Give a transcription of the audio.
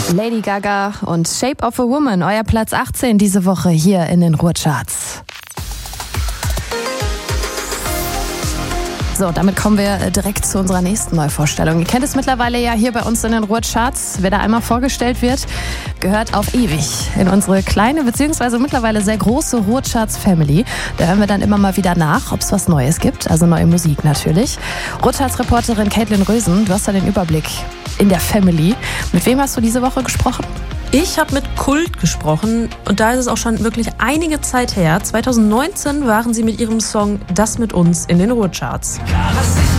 Lady Gaga und Shape of a Woman, euer Platz 18 diese Woche hier in den Ruhrcharts. So, damit kommen wir direkt zu unserer nächsten Neuvorstellung. Ihr kennt es mittlerweile ja hier bei uns in den Ruhrcharts. Wer da einmal vorgestellt wird, gehört auf ewig in unsere kleine bzw. mittlerweile sehr große Ruhrcharts-Family. Da hören wir dann immer mal wieder nach, ob es was Neues gibt, also neue Musik natürlich. Ruhrcharts-Reporterin Caitlin Rösen, du hast da den Überblick in der Family. Mit wem hast du diese Woche gesprochen? Ich habe mit Kult gesprochen und da ist es auch schon wirklich einige Zeit her. 2019 waren sie mit ihrem Song Das mit uns in den Ruhrcharts. Ja,